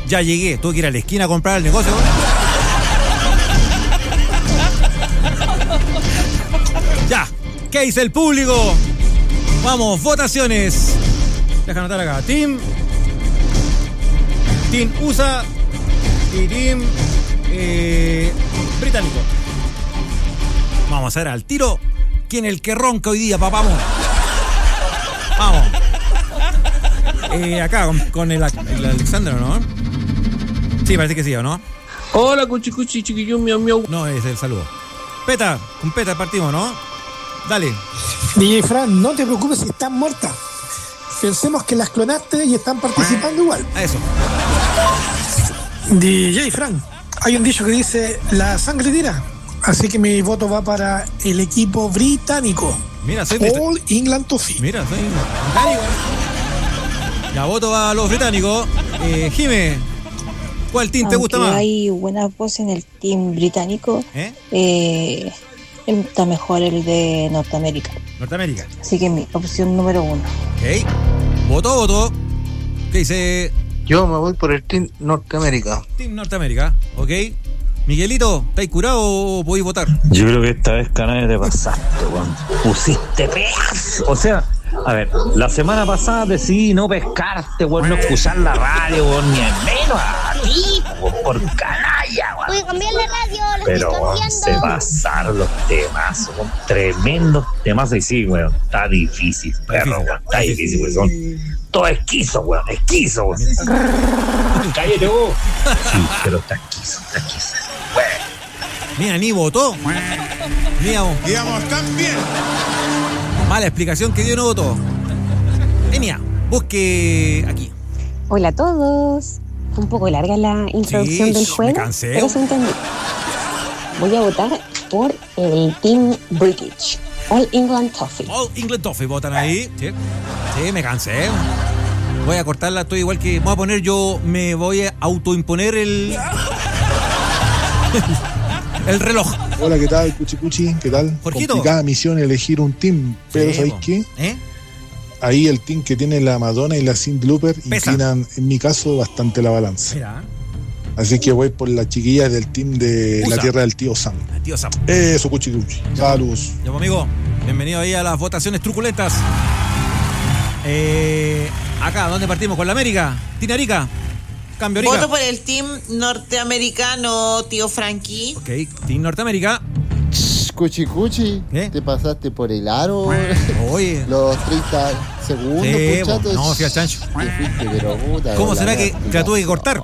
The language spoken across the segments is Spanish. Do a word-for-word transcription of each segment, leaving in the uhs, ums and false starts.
Ya llegué, tuve que ir a la esquina a comprar el negocio. Ya, ¿qué dice el público? Vamos, votaciones. Deja anotar acá. Team. Team U S A y Team eh, británico. Vamos a ver al tiro. ¿Quién es el que ronca hoy día, papá? Vamos. Eh, acá con, con el, el Alexandro, ¿no? Sí, parece que sí, ¿o no? Hola, cuchi cuchi, chiquillón, miau miau. No, es el saludo. Peta, con Peta partimos, ¿no? Dale. D J Fran, no te preocupes si están muertas. Pensemos que las clonaste y están participando igual. A eso. D J Fran, hay un dicho que dice, la sangre tira. Así que mi voto va para el equipo británico. Mira, soy All England Toffee. Mira, soy británico. Ya, voto va a los británicos. Eh, Jime, ¿cuál team te gusta más? Hay buenas voces en el team británico. ¿Eh? Eh, me gusta mejor el de Norteamérica. Norteamérica. Así que mi opción número uno. Ok. Voto, voto. ¿Qué dice? Yo me voy por el Team Norteamérica. Team Norteamérica, ok. Miguelito, ¿estáis curado o podéis votar? Yo creo que esta vez, Canales, te pasaste, weón. Pusiste pedazo. O sea, a ver, la semana pasada decidí no pescarte, weón, no escuchar la radio, weón, ni al menos a ti, weón, por canalla, weón. Voy a cambiar la radio, lo Pero, estoy weón, cambiando. se pasaron los temas, weón, tremendos temas. Y sí, weón, está difícil, perro, weón, está difícil, weón. Son todos esquizos, weón, esquizos, weón. Cállate, vos. Sí, pero está esquizo, está esquizo. Mira, ni votó. Mira, digamos tan bien. Mala explicación que dio, no votó. Enia, busque aquí. Hola a todos. Fue un poco larga la introducción Sí, del me juego, cansé. pero se entendió. Voy a votar por el Team British. All England Toffee. All England Toffee, votan ahí. Sí, sí, me cansé. Voy a cortarla, estoy igual que... Voy a poner yo... Me voy a autoimponer el... el reloj. Hola, ¿qué tal, Cuchi Cuchi? ¿Qué tal? Jorgito. Complicada misión elegir un team, pero Sí, ¿sabéis po. qué? ¿Eh? Ahí el team que tiene la Madonna y la Cyndi Lauper Pesa. inclinan, en mi caso, bastante la balanza. Mira, Así que voy por las chiquillas del team de Usa. la tierra del tío Sam. el tío Sam. Eso, Cuchi Cuchi. Saludos. Ya, pues, amigo, bienvenido ahí a las votaciones truculentas. Eh, acá, ¿dónde partimos? ¿Con la América? ¿Tinarica? ¿Cambio Arica? Voto por el team norteamericano, tío Frankie. Ok, Team Norteamérica. Cuchi Cuchi, ¿Eh? te pasaste por el aro. Oye. Los treinta segundos, Sí, pues, bo, chato. no, fui al chancho. Te fuiste, pero puta. ¿Cómo la será que, wea, que la tuve que cortar?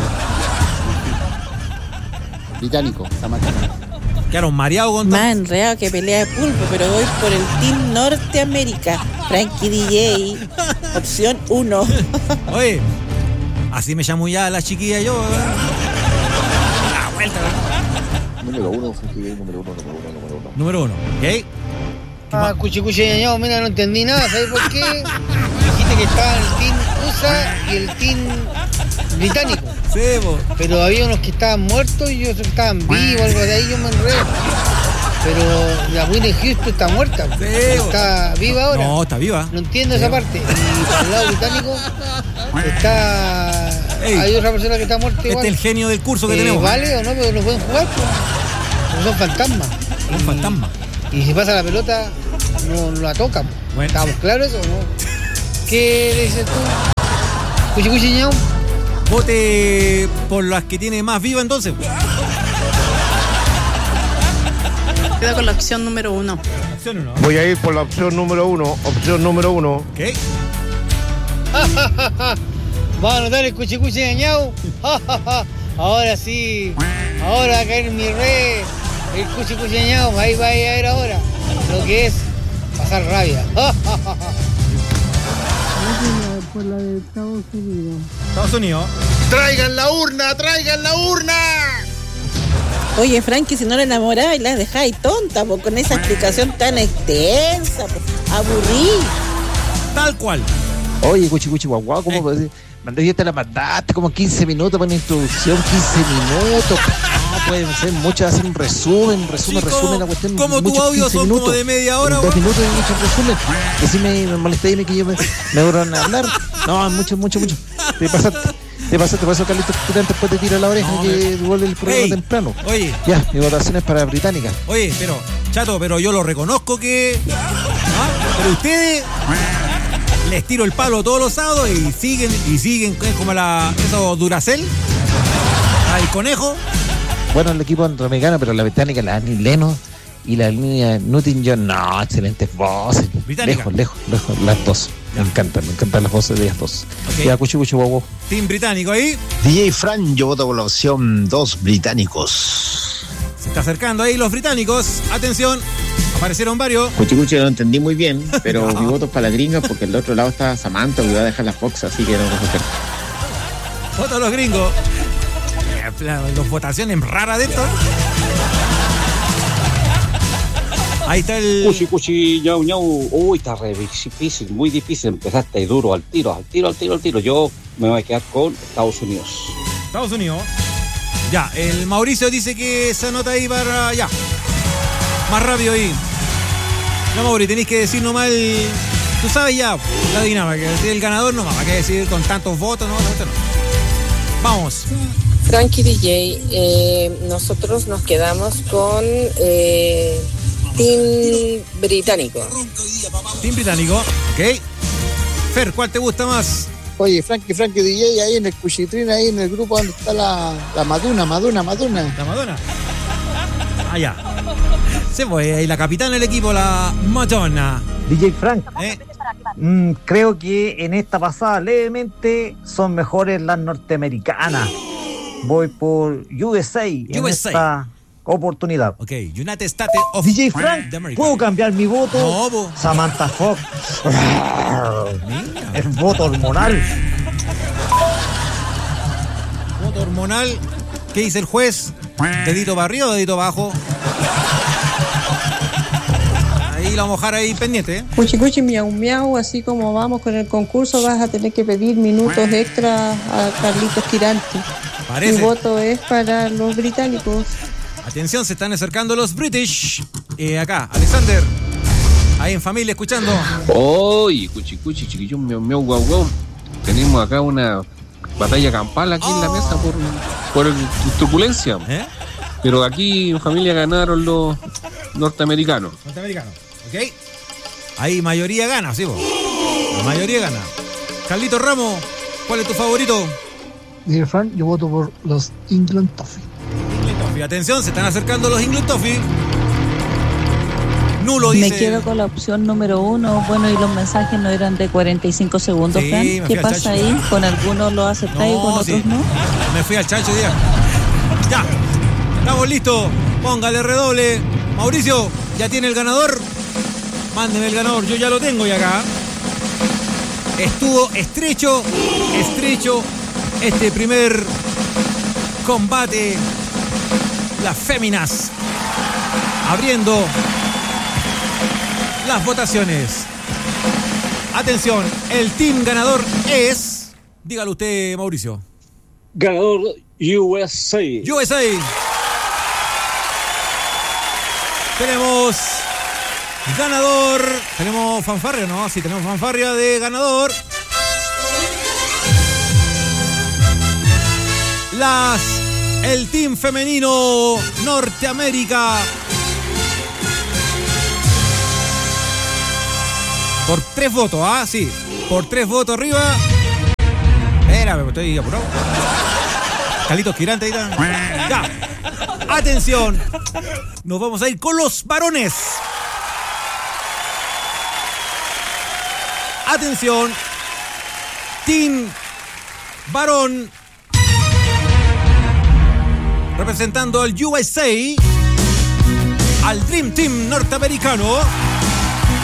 Británico, Samantha. Quedaron mareados con Más enredado que pelea de pulpo, pero voy por el Team Norteamérica. Frankie D J, opción uno. Oye, así me llamo ya la chiquilla yo. ¿eh? La vuelta. Número uno, número uno, número uno, número uno. Número uno, ¿ok? Ah, cuchi cuchi ñañado, mira, no entendí nada, ¿sabes por qué? Dijiste que estaba el team U S A y el team británico. Sí, po. Pero había unos que estaban muertos y otros que estaban vivos, algo de ahí yo me enredé. Pero la Whitney Houston está muerta. Sí, ¿Está viva ahora? No, está viva. No entiendo esa parte. Y por el lado británico está... Ey, hay otra persona que está muerta igual. Este es el genio del curso que Eh, tenemos. ¿Vale o no? Pero no pueden jugar, pues. Porque son fantasmas. Un fantasma. Y si pasa la pelota, no, no la tocan. Bueno. ¿Estamos claros eso o no? ¿Qué le dices tú? Cuchi cuchi ñao. Vote por las que tiene más viva entonces. Quedo con la opción número uno. Opción uno. Voy a ir por la opción número uno. Opción número uno. Ok. Va a anotar el cuchi cuchi ñao. Ahora sí. Ahora va a caer mi rey. El cuchi cuchi ñao. Ahí va a ir ahora. Lo que es pasar rabia. Por la de Estados Unidos. Estados Unidos. ¡Traigan la urna! ¡Traigan la urna! Oye, Frankie, si no la enamoraba y la dejáis tonta, po, con esa explicación tan extensa, po, aburrí. Tal cual. Oye, Cuchi Cuchi Guaguá, ¿cómo puedes decir? Mandé, ya te la mandaste como quince minutos para una introducción, quince minutos. No, pueden ser muchas, hacer un resumen, resumen, Sí, resumen como- la cuestión. como tus muchos audios quince son como minutos. de media hora, En dos weón. minutos y mucho resumen. Decime, me molesté, dime que yo me, me borran a hablar. No, mucho, mucho, mucho. Te pasaste. Te pasaste por eso, Carlitos Tirán, después te tira la oreja No, que me- devuelve el programa Ey, temprano. Oye, Ya, mi votación es para Británica. oye, pero, chato, pero yo lo reconozco que. ¿Ah? Pero ustedes les tiro el palo todos los sábados y siguen, y siguen, es como la. Eso Duracell. El conejo. Bueno, el equipo norteamericano, pero la británica, la Annie Leno y la línea Nottingham, no, excelentes voces. Británica. Lejos, lejos, lejos, las dos. Me encantan, me encantan las voces de ellas dos. Ok. Ya, cuchi, cuchi, guau, guau. Team británico ahí. D J Fran, yo voto por la opción dos, británicos. Se está acercando ahí los británicos. Atención. Aparecieron varios. Cuchicuchi no lo entendí muy bien, pero mi voto es para la gringa porque el otro lado está Samantha que va a dejar la Fox, así que no lo sé. Voto a los gringos. Eh, Las votaciones raras de esto. Ahí está el. Cuchi, cuchi, ñau, ñau. Uy, está re difícil, muy difícil. Empezaste ahí duro, al tiro, al tiro, al tiro, al tiro. Yo me voy a quedar con Estados Unidos. Estados Unidos. Ya, el Mauricio dice que se anota ahí para allá. Más rápido ahí. No, Mauri, tenéis que decir nomás el. Tú sabes ya, la dinámica, que decir el ganador nomás. ¿Para qué decir con tantos votos? No, no, no. Vamos. Frankie D J, eh, nosotros nos quedamos con eh, Team Británico. Team Británico, ok. Fer, ¿cuál te gusta más? Oye, Frankie, Frankie D J, ahí en el Cuchitrín, ahí en el grupo donde está la, la Madonna, Madonna, Madonna. ¿La Madonna? Allá. Se fue ahí la capitana del equipo, la Madonna. D J Frank, ¿Eh? mm, creo que en esta pasada levemente son mejores las norteamericanas. Voy por U S A en U S A. esta oportunidad. Ok, United States of D J Frank, de America. ¿puedo cambiar mi voto? No, bo. Samantha Fox. El voto hormonal. Voto hormonal. ¿Qué dice el juez? ¿Dedito para arriba o dedito para abajo? Ahí la vamos a mojar ahí pendiente, ¿eh? Cuchi cuchi miau miau, así como vamos con el concurso vas a tener que pedir minutos extra a Carlitos Tirante. Parece. Mi voto es para los británicos. Atención, se están acercando los British. Eh, acá, Alexander. Ahí en familia escuchando. Oye, cuchi, cuchi, chiquillón, miau, miau, guau, guau. Tenemos acá una batalla campal aquí en la mesa por, por el, turbulencia. ¿Eh? Pero aquí en familia ganaron los norteamericanos. Norteamericano, ok. Ahí mayoría gana, sí, vos. La mayoría gana. Carlito Ramos, ¿cuál es tu favorito? Dear Frank, yo voto por los England Toffee. England Toffee. Atención, se están acercando los England Toffee. Nulo dice. Me quedo con la opción número uno. Bueno, y los mensajes no eran de cuarenta y cinco segundos, Sí, Fran. me fui ¿Qué al pasa chacho. ahí? ¿Con algunos lo aceptáis y con otros sí. no? Me fui al chacho día. Ya, estamos listos. Póngale redoble. Mauricio, ¿ya tiene el ganador? Mándeme el ganador, yo ya lo tengo y acá. Estuvo estrecho, estrecho este primer combate. Las féminas abriendo las votaciones. Atención, el team ganador es... Dígalo usted, Mauricio. Ganador U S A. U S A. Tenemos ganador. Tenemos fanfarria, ¿no? Sí, tenemos fanfarria de ganador. Las... El team femenino Norteamérica. Por tres votos, ¿ah? Sí. Por tres votos arriba. Espérame, estoy apurado. Carlitos Quirante ahí está. Ya. Atención. Nos vamos a ir con los varones. Atención. Team varón. Representando al U S A. Al Dream Team norteamericano.